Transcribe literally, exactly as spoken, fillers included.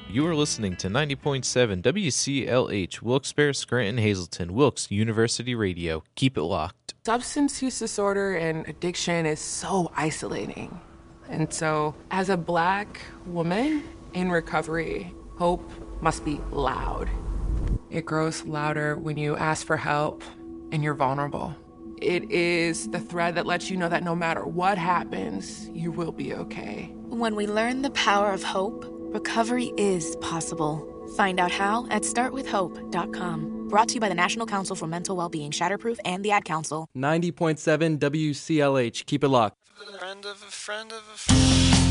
You are listening to ninety point seven W C L H, Wilkes-Barre, Scranton, Hazleton, Wilkes University Radio. Keep it locked. Substance use disorder and addiction is so isolating. And so, as a Black woman in recovery, hope must be loud. It grows louder when you ask for help and you're vulnerable. It is the thread that lets you know that no matter what happens, you will be okay. When we learn the power of hope, recovery is possible. Find out how at start with hope dot com. Brought to you by the National Council for Mental Wellbeing, Shatterproof, and the Ad Council. ninety point seven W C L H. Keep it locked. Friend of a friend of a friend.